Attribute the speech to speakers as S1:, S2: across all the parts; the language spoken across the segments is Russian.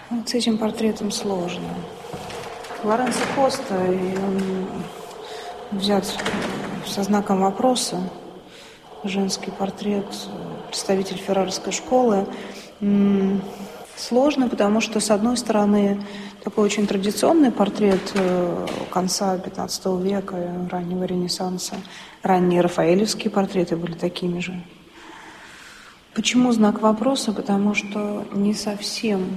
S1: Вот с этим портретом сложно. Лоренцо Коста, и он взят со знаком вопроса. Женский портрет, представитель феррарской школы. Сложно, потому что, с одной стороны, такой очень традиционный портрет конца XV века, раннего Ренессанса. Ранние рафаэлевские портреты были такими же. Почему знак вопроса? Потому что не совсем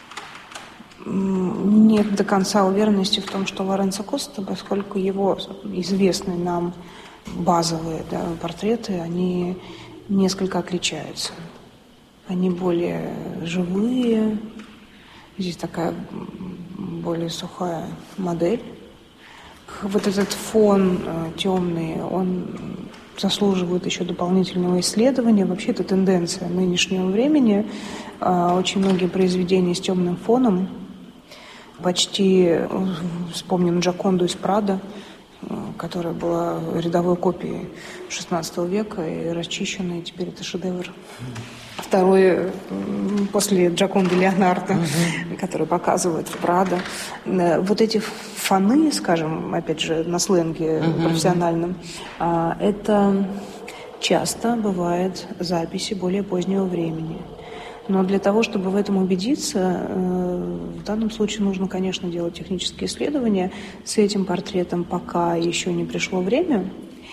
S1: нет до конца уверенности в том, что Лоренцо Коста, поскольку его известные нам базовые портреты, они несколько отличаются. Они более живые, здесь такая более сухая модель. Вот этот фон темный, он заслуживает еще дополнительного исследования. Вообще это тенденция нынешнего времени. Очень многие произведения с темным фоном. Почти вспомним Джоконду из Прадо, которая была рядовой копией XVI века и расчищенной, и теперь это шедевр. Второй после Джоконды Леонардо, который показывает в Прадо. Вот эти фоны, скажем, опять же, на сленге профессиональном, это часто бывает записи более позднего времени. Но для того, чтобы в этом убедиться, в данном случае нужно, конечно, делать технические исследования. С этим портретом пока еще не пришло время.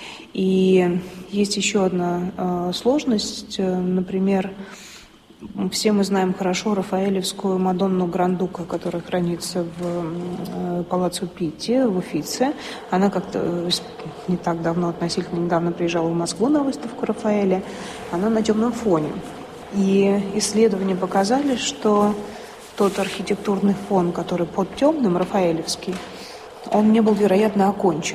S1: И есть еще одна сложность. Например, все мы знаем хорошо рафаэлевскую Мадонну Грандука, которая хранится в Палаццо Питти в Уффици. Она как-то не так давно, относительно недавно приезжала в Москву на выставку Рафаэля. Она на темном фоне. И исследования показали, что тот архитектурный фон, который под темным, рафаэлевский, он не был, вероятно, окончен.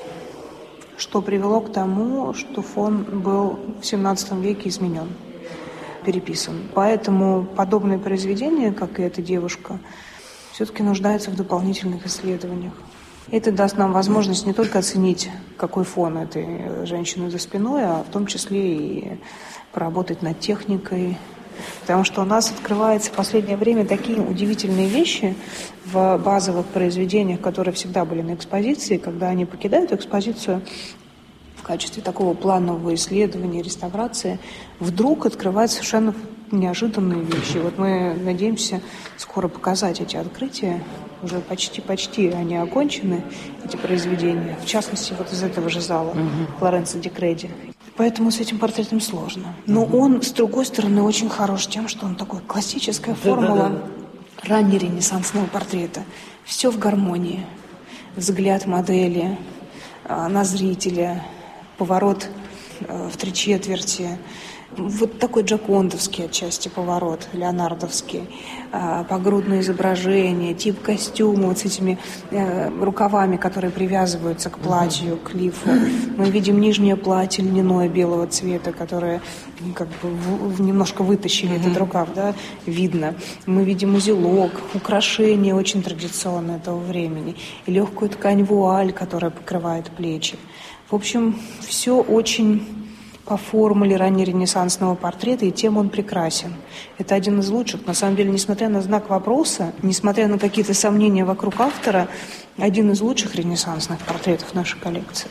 S1: Что привело к тому, что фон был в XVII веке изменен, переписан. Поэтому подобные произведения, как и эта девушка, все-таки нуждаются в дополнительных исследованиях. Это даст нам возможность не только оценить, какой фон этой женщины за спиной, а в том числе и поработать над техникой. Потому что у нас открываются в последнее время такие удивительные вещи в базовых произведениях, которые всегда были на экспозиции. Когда они покидают экспозицию в качестве такого планового исследования, реставрации, вдруг открываются совершенно неожиданные вещи. Вот мы надеемся скоро показать эти открытия. Уже почти они окончены, эти произведения. В частности, вот из этого же зала Лоренцо ди Креди. Поэтому с этим портретом сложно. Но он, с другой стороны, очень хорош тем, что он такой классическая формула раннеренессансного портрета. Все в гармонии. Взгляд модели на зрителя, поворот в 3/4. Вот такой джокондовский отчасти поворот, леонардовский, погрудное изображение, тип костюма вот с этими рукавами, которые привязываются к платью, к лифу. Мы видим нижнее платье льняное белого цвета, которое как бы немножко вытащили этот рукав, да, видно. Мы видим узелок, украшение очень традиционное этого времени, и легкую ткань вуаль, которая покрывает плечи. В общем, все очень по формуле раннеренессансного портрета, и тем он прекрасен. Это один из лучших. На самом деле, несмотря на знак вопроса, несмотря на какие-то сомнения вокруг автора, один из лучших ренессансных портретов нашей коллекции.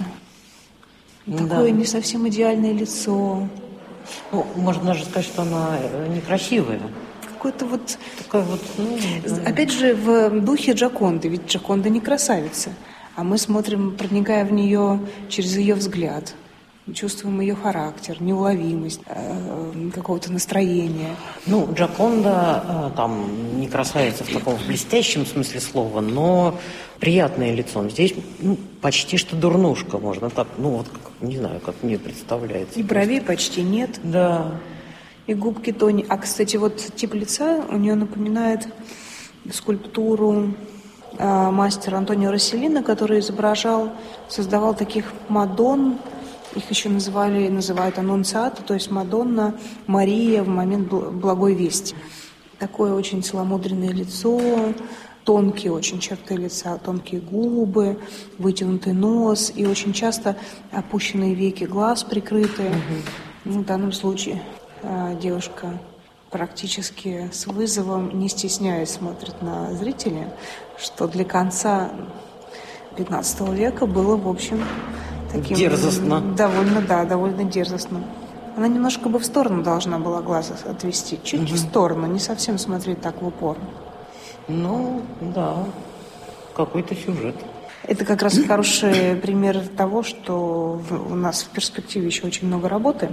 S1: Такое не совсем идеальное лицо.
S2: Ну, можно даже сказать, что она некрасивая.
S1: Какой-то вот... Такая вот опять же, в духе Джоконды. Ведь Джоконда не красавица. А мы смотрим, проникая в нее через ее взгляд. Чувствуем ее характер, неуловимость, какого-то настроения.
S2: Ну, Джоконда там не красавица в таком блестящем смысле слова, но приятное лицо. Здесь почти что дурнушка, можно так, вот не знаю, как мне представляется.
S1: И бровей почти нет.
S2: Да.
S1: И губки тонкие. А, кстати, вот тип лица у нее напоминает скульптуру мастера Антонио Росселлино, который создавал таких Мадонн. Их еще называют аннунциата, то есть Мадонна Мария в момент благой вести. Такое очень целомудренное лицо, тонкие очень черты лица, тонкие губы, вытянутый нос и очень часто опущенные веки глаз прикрытые. В данном случае девушка практически с вызовом, не стесняясь, смотрит на зрителя, что для конца XV века было, в общем, таким...
S2: Дерзостно.
S1: Довольно дерзостно. Она немножко бы в сторону должна была глаз отвести. Чуть в сторону, не совсем смотреть так в упор.
S2: Ну, да, какой-то сюжет.
S1: Это как раз хороший пример того, что у нас в перспективе еще очень много работы.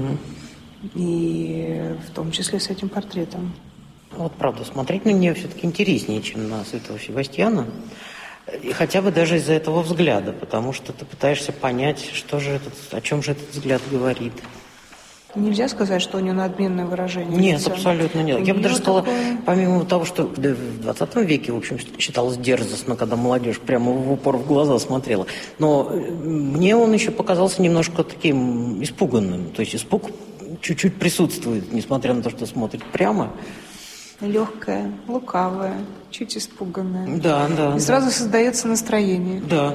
S1: И в том числе с этим портретом.
S2: Вот правда, смотреть на нее все-таки интереснее, чем на Святого Севастьяна. И хотя бы даже из-за этого взгляда, потому что ты пытаешься понять, о чем же этот взгляд говорит.
S1: Нельзя сказать, что у нее надменное выражение.
S2: Нет, абсолютно нет. Я бы даже сказала,
S1: такое...
S2: помимо того, что в 20 веке, в общем, считалось дерзостно, когда молодежь прямо в упор в глаза смотрела. Но мне он еще показался немножко таким испуганным. То есть испуг чуть-чуть присутствует, несмотря на то, что смотрит прямо.
S1: Легкая, лукавая, чуть испуганная.
S2: Да.
S1: И сразу создается настроение.
S2: Да.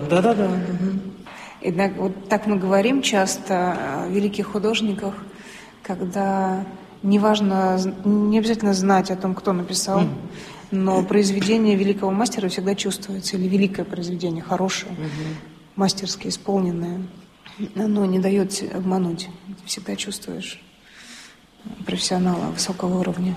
S1: И вот так мы говорим часто о великих художниках, когда не обязательно знать о том, кто написал, но произведение великого мастера всегда чувствуется, или великое произведение, хорошее, мастерски исполненное, оно не дает обмануть. Ты всегда чувствуешь профессионала высокого уровня.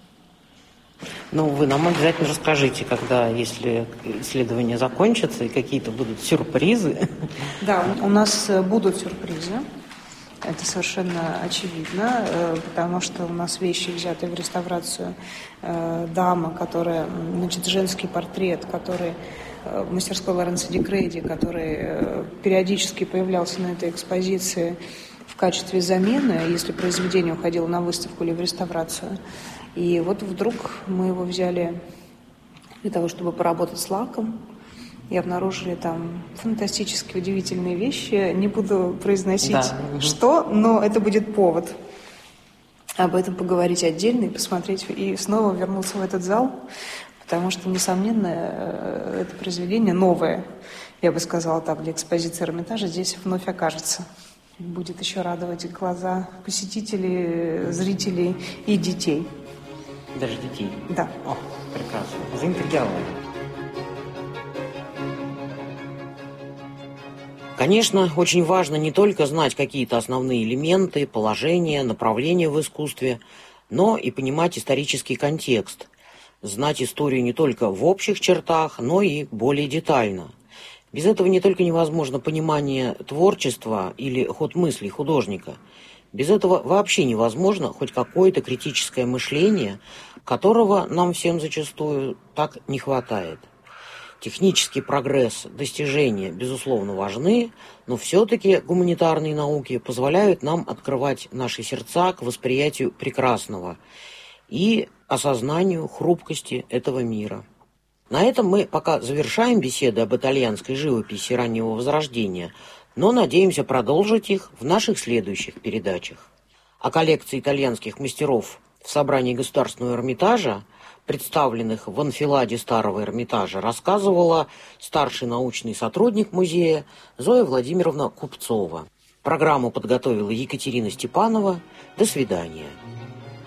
S2: Ну, вы нам обязательно расскажите, если исследования закончатся и какие-то будут сюрпризы. Да,
S1: у нас будут сюрпризы. Это совершенно очевидно, потому что у нас вещи, взятые в реставрацию, дама, которая, женский портрет, который в мастерской Лоренцо ди Креди, который периодически появлялся на этой экспозиции в качестве замены, если произведение уходило на выставку или в реставрацию. И вот вдруг мы его взяли для того, чтобы поработать с лаком, и обнаружили там фантастически удивительные вещи. Не буду произносить, что, но это будет повод об этом поговорить отдельно и посмотреть, и снова вернуться в этот зал, потому что, несомненно, это произведение новое, я бы сказала так, для экспозиции Эрмитажа здесь вновь окажется. Будет еще радовать глаза посетителей, зрителей и детей.
S2: Даже детей?
S1: Да.
S2: О, прекрасно. Заинтриговали. Конечно, очень важно не только знать какие-то основные элементы, положения, направления в искусстве, но и понимать исторический контекст, знать историю не только в общих чертах, но и более детально. Без этого не только невозможно понимание творчества или ход мыслей художника, без этого вообще невозможно хоть какое-то критическое мышление, которого нам всем зачастую так не хватает. Технический прогресс, достижения, безусловно, важны, но все-таки гуманитарные науки позволяют нам открывать наши сердца к восприятию прекрасного и осознанию хрупкости этого мира. На этом мы пока завершаем беседы об итальянской живописи раннего Возрождения, но надеемся продолжить их в наших следующих передачах. О коллекции итальянских мастеров в собрании Государственного Эрмитажа, представленных в анфиладе Старого Эрмитажа, рассказывала старший научный сотрудник музея Зоя Владимировна Купцова. Программу подготовила Екатерина Степанова. До свидания.